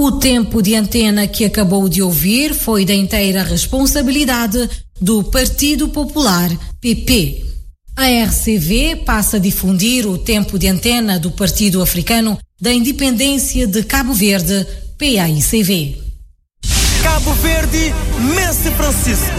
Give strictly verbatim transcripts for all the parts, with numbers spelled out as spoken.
O tempo de antena que acabou de ouvir foi da inteira responsabilidade do Partido Popular, P P. A R C V passa a difundir o tempo de antena do Partido Africano da Independência de Cabo Verde, P A I C V. Cabo Verde, Mestre Francisco.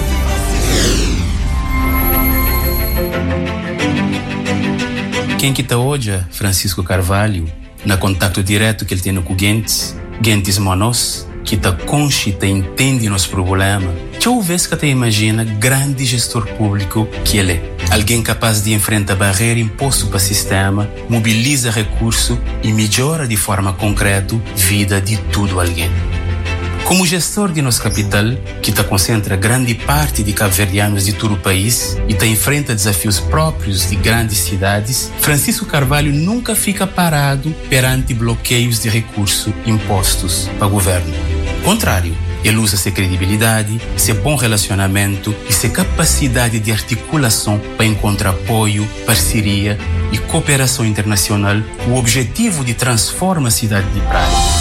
Quem que tá hoje, Francisco Carvalho, na contato direto que ele tem com Gentes, Gentes Monos, que tá consciente, tá entende nos problemas. Deixa ver se que te imagina grande gestor público que ele é. Alguém capaz de enfrentar barreira imposto para o sistema, mobiliza recurso e melhora de forma concreta a vida de todo alguém. Como gestor de nossa capital, que está concentra grande parte de cabo-verdianos de todo o país e está enfrenta desafios próprios de grandes cidades, Francisco Carvalho nunca fica parado perante bloqueios de recursos impostos para o governo. Contrário, ele usa sua credibilidade, seu bom relacionamento e sua capacidade de articulação para encontrar apoio, parceria e cooperação internacional com o objetivo de transformar a cidade de Praia.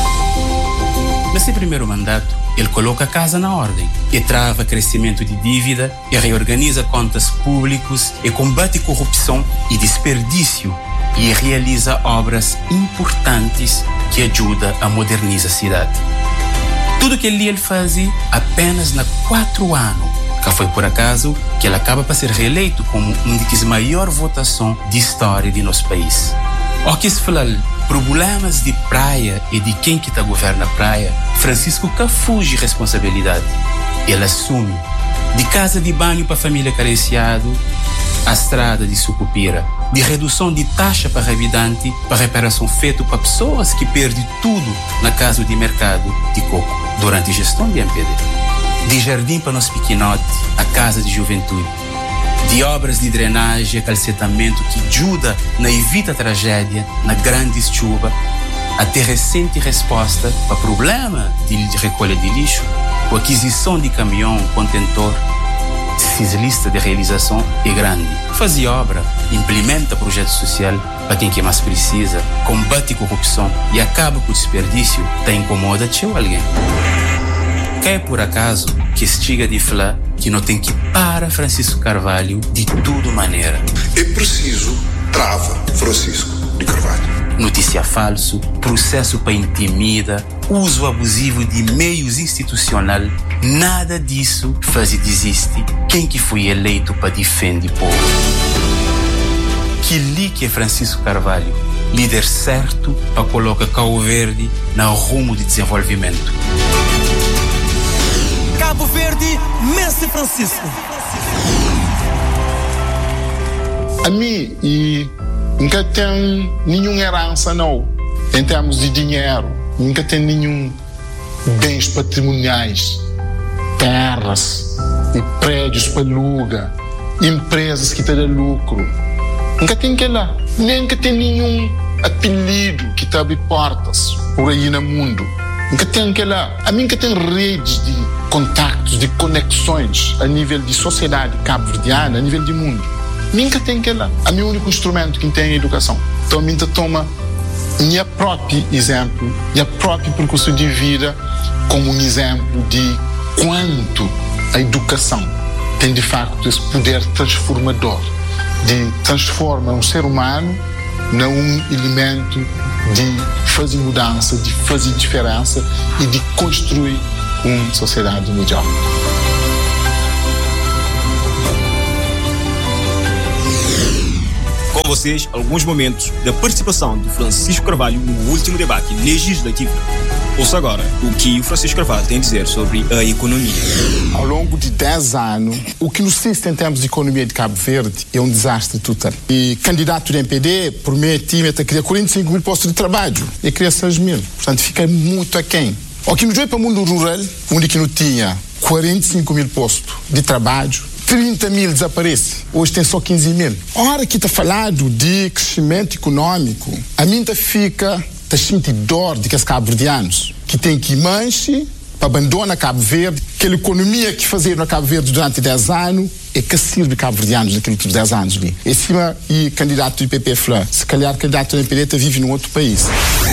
Nesse primeiro mandato, ele coloca a casa na ordem e trava crescimento de dívida e reorganiza contas públicas e combate corrupção e desperdício e realiza obras importantes que ajudam a modernizar a cidade. Tudo que ele, ele faz apenas na quatro anos, que foi por acaso que ele acaba para ser reeleito como um dos maiores votações de história de nosso país. O que se fala problemas de praia e de quem que está governa a praia, Francisco que fuge responsabilidade. Ele assume de casa de banho para família carenciado, a estrada de Sucupira, de redução de taxa para habitante, para reparação feita para pessoas que perdem tudo na casa de mercado de coco durante a gestão de M P D. De jardim para nosso pequenote, a casa de juventude. De obras de drenagem e calcetamento que ajuda na evita tragédia na grande chuva, até recente resposta para problema de recolha de lixo, ou aquisição de caminhão contentor. Essa lista de realização é grande. Faz obra, implementa projeto social para quem que mais precisa, combate corrupção e acaba com o desperdício, tá incomoda teu alguém. Cai por acaso que estiga de falar que não tem que parar Francisco Carvalho de toda maneira. É preciso trava Francisco de Carvalho. Notícia falso, processo para intimida, uso abusivo de meios institucional, nada disso faz desistir quem que foi eleito para defender o povo. Que lique é Francisco Carvalho, líder certo para colocar Cabo Verde na rumo de desenvolvimento. Cabo Verde, Mestre Francisco. A mim, e nunca tem nenhuma herança, não. Em termos de dinheiro, nunca tem nenhum bens patrimoniais, terras e prédios para aluga, empresas que te dão lucro. Nunca tem que lá. Nunca tem nenhum apelido que te abre portas por aí no mundo. Nunca tem que lá. A mim que tem redes de contactos, de conexões a nível de sociedade cabo-verdiana, a nível de mundo. Nunca tem que lá. A meu único instrumento que tem é a educação. Então a mim toma minha próprio exemplo, minha próprio percurso de vida como um exemplo de quanto a educação tem de facto esse poder transformador de transformar um ser humano num elemento de fazer mudança, de fazer diferença e de construir uma sociedade melhor. Com vocês, alguns momentos da participação de Francisco Carvalho no último debate legislativo. Ouça agora o que o Francisco Carvalho tem a dizer sobre a economia. Ao longo de dez anos, o que nos existe em termos de economia de Cabo Verde é um desastre total. E candidato do M P D promete a criar quarenta e cinco mil postos de trabalho e cria seis mil. Portanto, fica muito aquém. O que nos veio para o mundo rural, onde que não tinha quarenta e cinco mil postos de trabalho, trinta mil desaparece. Hoje tem só quinze mil. A hora que está falado de crescimento econômico, a mim fica, está sentindo dor de que os cabo-verdianos que tem que ir manche para abandonar Cabo Verde, aquela economia que fazer no Cabo Verde durante dez anos é que sirve cabo-verdianos naqueles dez anos ali. Em cima, e candidato do I P P F L A, se calhar candidato do M P D vive num outro país.